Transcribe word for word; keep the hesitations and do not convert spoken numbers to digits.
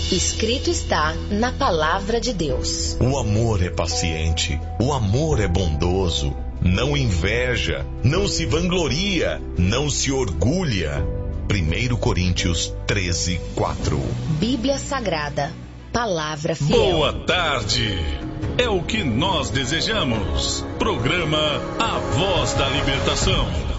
Escrito está na palavra de Deus. O amor é paciente, o amor é bondoso, não inveja, não se vangloria, não se orgulha. primeiro Coríntios treze, quatro. Bíblia Sagrada, palavra fiel. Boa tarde, é o que nós desejamos. Programa A Voz da Libertação.